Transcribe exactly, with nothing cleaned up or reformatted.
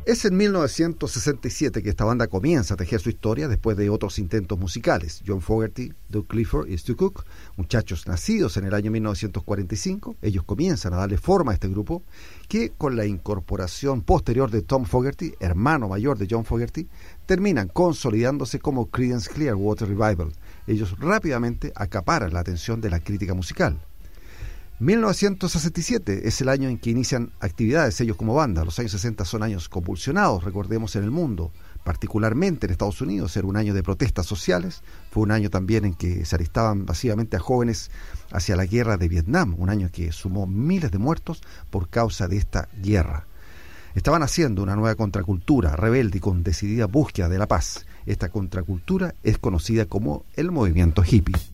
Es en mil novecientos sesenta y siete que esta banda comienza a tejer su historia después de otros intentos musicales. John Fogerty, Doug Clifford y Stu Cook, muchachos nacidos en el año mil novecientos cuarenta y cinco, ellos comienzan a darle forma a este grupo que, con la incorporación posterior de Tom Fogerty, hermano mayor de John Fogerty, terminan consolidándose como Creedence Clearwater Revival. Ellos rápidamente acaparan la atención de la crítica musical. mil novecientos sesenta y siete es el año en que inician actividades ellos como banda. Los años sesenta son años convulsionados, recordemos, en el mundo, particularmente en Estados Unidos. Era un año de protestas sociales, fue un año también en que se alistaban masivamente a jóvenes hacia la guerra de Vietnam, un año que sumó miles de muertos por causa de esta guerra. Estaban haciendo una nueva contracultura, rebelde y con decidida búsqueda de la paz. Esta contracultura es conocida como el movimiento hippie.